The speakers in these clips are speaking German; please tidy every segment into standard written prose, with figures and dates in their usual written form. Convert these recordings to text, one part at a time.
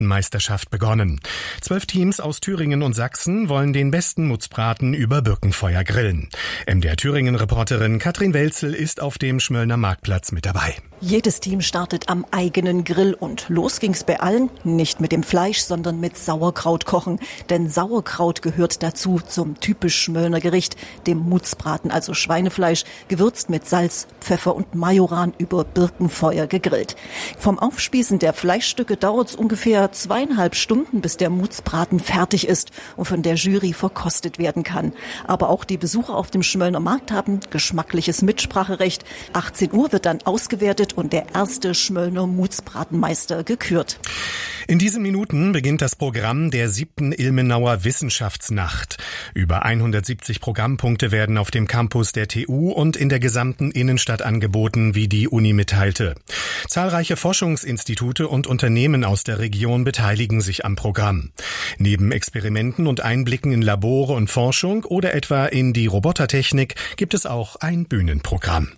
Mutzbratenmeisterschaft begonnen. 12 Teams aus Thüringen und Sachsen wollen den besten Mutzbraten über Birkenfeuer grillen. MDR Thüringen-Reporterin Katrin Welzel ist auf dem Schmöllner Marktplatz mit dabei. Jedes Team startet am eigenen Grill und los ging's bei allen, nicht mit dem Fleisch, sondern mit Sauerkraut kochen. Denn Sauerkraut gehört dazu zum typisch Schmöllner Gericht, dem Mutzbraten, also Schweinefleisch, gewürzt mit Salz, Pfeffer und Majoran über Birkenfeuer gegrillt. Vom Aufspießen der Fleischstücke dauert's ungefähr 2,5 Stunden, bis der Mutzbraten fertig ist und von der Jury verkostet werden kann. Aber auch die Besucher auf dem Schmöllner Markt haben geschmackliches Mitspracherecht. 18 Uhr wird dann ausgewertet und der erste Schmöllner Mutzbratenmeister gekürt. In diesen Minuten beginnt das Programm der 7. Ilmenauer Wissenschaftsnacht. Über 170 Programmpunkte werden auf dem Campus der TU und in der gesamten Innenstadt angeboten, wie die Uni mitteilte. Zahlreiche Forschungsinstitute und Unternehmen aus der Region beteiligen sich am Programm. Neben Experimenten und Einblicken in Labore und Forschung oder etwa in die Robotertechnik gibt es auch ein Bühnenprogramm.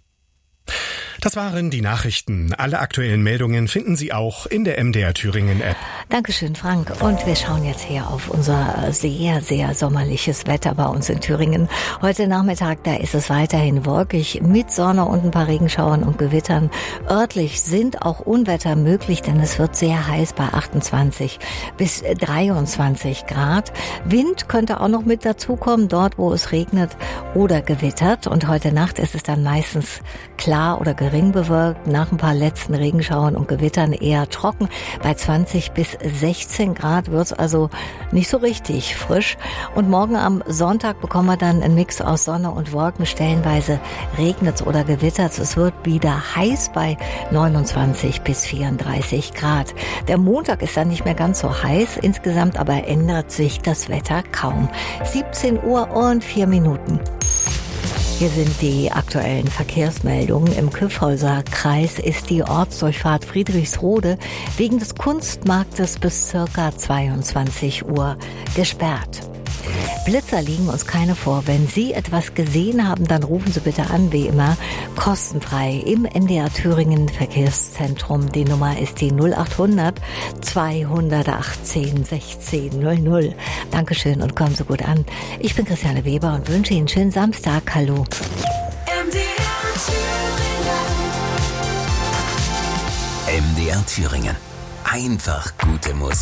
Das waren die Nachrichten. Alle aktuellen Meldungen finden Sie auch in der MDR Thüringen App. Dankeschön, Frank. Und wir schauen jetzt hier auf unser sehr, sehr sommerliches Wetter bei uns in Thüringen. Heute Nachmittag, da ist es weiterhin wolkig mit Sonne und ein paar Regenschauern und Gewittern. Örtlich sind auch Unwetter möglich, denn es wird sehr heiß bei 28 bis 23 Grad. Wind könnte auch noch mit dazukommen, dort wo es regnet oder gewittert. Und heute Nacht ist es dann meistens klar oder gering bewölkt, nach ein paar letzten Regenschauern und Gewittern eher trocken. Bei 20 bis 16 Grad wird es also nicht so richtig frisch. Und morgen am Sonntag bekommen wir dann einen Mix aus Sonne und Wolken. Stellenweise regnet es oder gewittert. Es wird wieder heiß bei 29 bis 34 Grad. Der Montag ist dann nicht mehr ganz so heiß. Insgesamt aber ändert sich das Wetter kaum. 17 Uhr und 4 Minuten. Hier sind die aktuellen Verkehrsmeldungen. Im Kyffhäuser Kreis ist die Ortsdurchfahrt Friedrichsrode wegen des Kunstmarktes bis ca. 22 Uhr gesperrt. Blitzer liegen uns keine vor. Wenn Sie etwas gesehen haben, dann rufen Sie bitte an, wie immer, kostenfrei im MDR Thüringen Verkehrszentrum. Die Nummer ist die 0800 218 1600. Dankeschön und kommen Sie gut an. Ich bin Christiane Weber und wünsche Ihnen einen schönen Samstag. Hallo. MDR Thüringen. Einfach gute Musik.